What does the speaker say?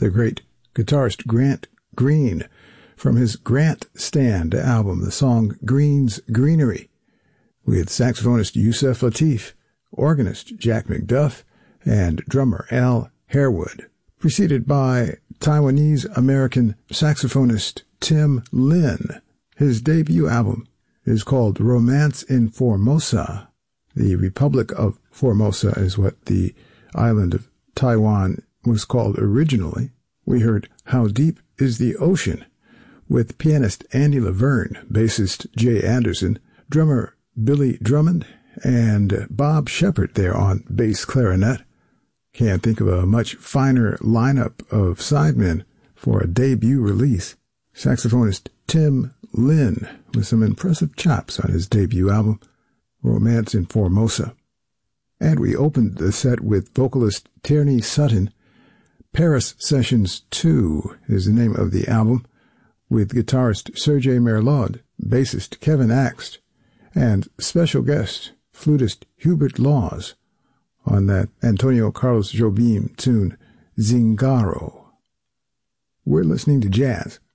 the great guitarist Grant Green, from his Grant Stand album, the song Green's Greenery, with saxophonist Yusef Lateef, organist Jack McDuff, and drummer Al Harewood, preceded by Taiwanese-American saxophonist Tim Lin. His debut album is called Romance in Formosa. The Republic of Formosa is what the island of Taiwan was called originally. We heard How Deep is the Ocean with pianist Andy Laverne, bassist Jay Anderson, drummer Billy Drummond, and Bob Shepard there on bass clarinet. Can't think of a much finer lineup of sidemen for a debut release. Saxophonist Tim Lin with some impressive chops on his debut album, Romance in Formosa. And we opened the set with vocalist Tierney Sutton. Paris Sessions 2 is the name of the album, with guitarist Sergei Merlot, bassist Kevin Axt, and special guest flutist Hubert Laws on that Antonio Carlos Jobim tune, Zingaro. We're listening to jazz